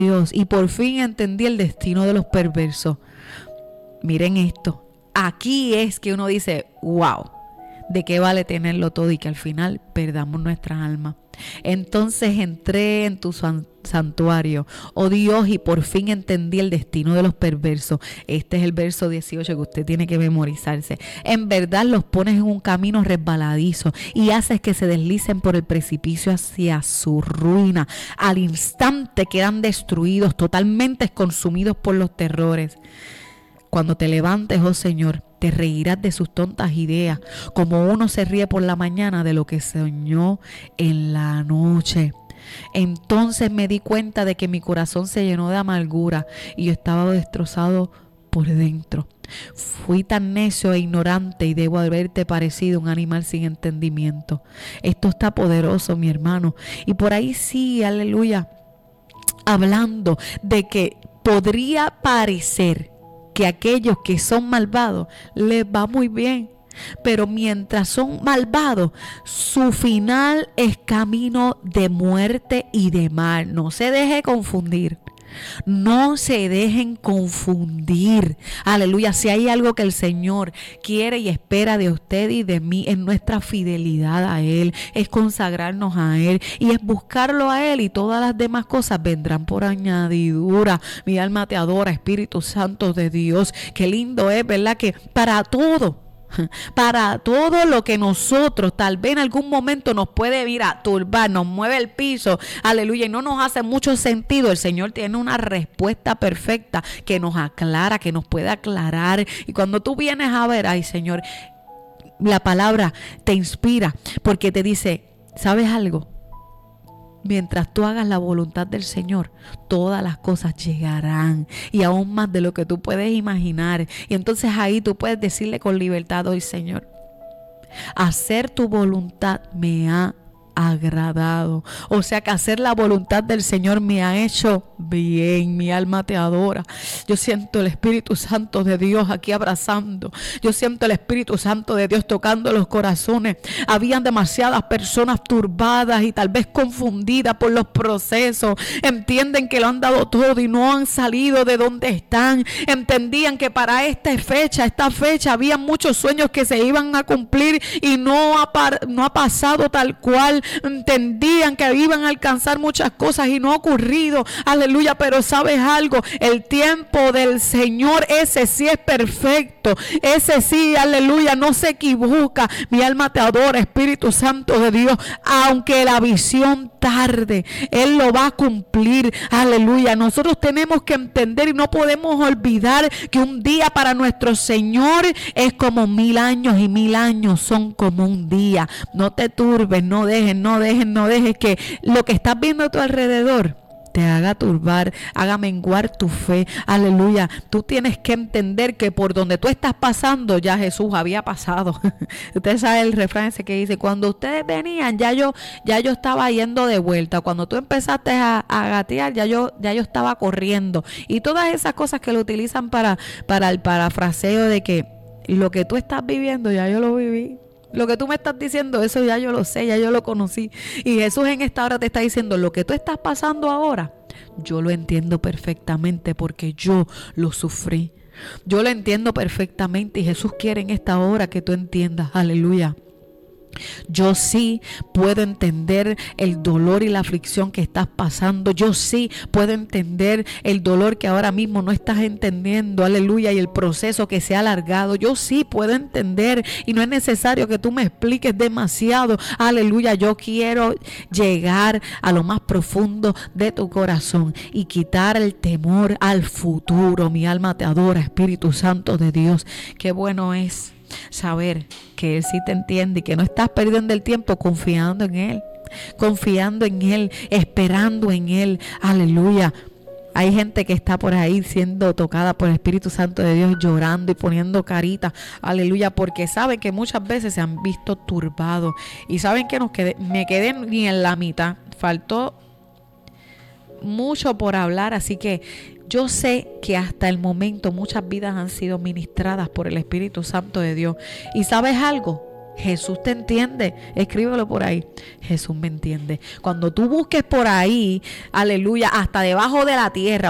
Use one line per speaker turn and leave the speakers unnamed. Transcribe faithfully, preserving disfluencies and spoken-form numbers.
Dios, y por fin entendí el destino de los perversos. Miren esto, aquí es que uno dice, wow, ¿de qué vale tenerlo todo y que al final perdamos nuestra alma? Entonces entré en tu santuario, oh Dios, y por fin entendí el destino de los perversos. Este es el verso dieciocho que usted tiene que memorizarse. En verdad los pones en un camino resbaladizo y haces que se deslicen por el precipicio hacia su ruina. Al instante quedan destruidos, totalmente consumidos por los terrores. Cuando te levantes, oh Señor, te reirás de sus tontas ideas, como uno se ríe por la mañana de lo que soñó en la noche. Entonces me di cuenta de que mi corazón se llenó de amargura y yo estaba destrozado por dentro. Fui tan necio e ignorante y debo haberte parecido un animal sin entendimiento. Esto está poderoso, mi hermano. Y por ahí sí, aleluya, hablando de que podría parecer que aquellos que son malvados les va muy bien, pero mientras son malvados, su final es camino de muerte y de mal. No se deje confundir. No se dejen confundir. Aleluya. Si hay algo que el Señor quiere y espera de usted y de mí, es nuestra fidelidad a Él, es consagrarnos a Él y es buscarlo a Él, y todas las demás cosas vendrán por añadidura. Mi alma te adora, Espíritu Santo de Dios. Qué lindo es, ¿verdad? Que para todo, para todo lo que nosotros tal vez en algún momento nos puede ir a turbar, nos mueve el piso, aleluya, y no nos hace mucho sentido, el Señor tiene una respuesta perfecta que nos aclara, que nos puede aclarar. Y cuando tú vienes a ver, ay Señor, la palabra te inspira porque te dice, ¿sabes algo? Mientras tú hagas la voluntad del Señor, todas las cosas llegarán y aún más de lo que tú puedes imaginar. Y entonces ahí tú puedes decirle con libertad, hoy Señor, hacer tu voluntad me ha agradado. O sea que hacer la voluntad del Señor me ha hecho bien. Mi alma te adora. Yo siento el Espíritu Santo de Dios aquí abrazando. Yo siento el Espíritu Santo de Dios tocando los corazones. Habían demasiadas personas turbadas y tal vez confundidas por los procesos. Entienden que lo han dado todo y no han salido de donde están. Entendían que para esta fecha, esta fecha, había muchos sueños que se iban a cumplir y no ha, par- no ha pasado tal cual. Entendían que iban a alcanzar muchas cosas y no ha ocurrido, aleluya, pero sabes algo, el tiempo del Señor, ese sí es perfecto, ese sí, aleluya, no se equivoca. Mi alma te adora, Espíritu Santo de Dios, aunque la visión tarde, Él lo va a cumplir, aleluya. Nosotros tenemos que entender y no podemos olvidar que un día para nuestro Señor es como mil años y mil años son como un día. No te turbes, no dejes, no dejes, no dejes que lo que estás viendo a tu alrededor te haga turbar, haga menguar tu fe, aleluya. Tú tienes que entender que por donde tú estás pasando ya Jesús había pasado. Usted sabe el refrán ese que dice, cuando ustedes venían ya yo ya yo estaba yendo de vuelta, cuando tú empezaste a, a gatear ya yo ya yo estaba corriendo, y todas esas cosas que lo utilizan para para el parafraseo de que lo que tú estás viviendo ya yo lo viví. Lo que tú me estás diciendo, eso ya yo lo sé, ya yo lo conocí. Y Jesús en esta hora te está diciendo, lo que tú estás pasando ahora, yo lo entiendo perfectamente porque yo lo sufrí. Yo lo entiendo perfectamente y Jesús quiere en esta hora que tú entiendas, aleluya. Yo sí puedo entender el dolor y la aflicción que estás pasando. Yo sí puedo entender el dolor que ahora mismo no estás entendiendo, aleluya, y el proceso que se ha alargado. Yo sí puedo entender y no es necesario que tú me expliques demasiado, aleluya. Yo quiero llegar a lo más profundo de tu corazón y quitar el temor al futuro. Mi alma te adora, Espíritu Santo de Dios. Qué bueno es saber que Él sí te entiende y que no estás perdiendo el tiempo confiando en Él, confiando en Él, esperando en Él, aleluya. Hay gente que está por ahí siendo tocada por el Espíritu Santo de Dios, llorando y poniendo carita, aleluya, porque saben que muchas veces se han visto turbados y saben que nos quedé, me quedé ni en la mitad, faltó mucho por hablar, así que yo sé que hasta el momento muchas vidas han sido ministradas por el Espíritu Santo de Dios. ¿Y sabes algo? Jesús te entiende. Escríbelo por ahí. Jesús me entiende. Cuando tú busques por ahí, aleluya, hasta debajo de la tierra,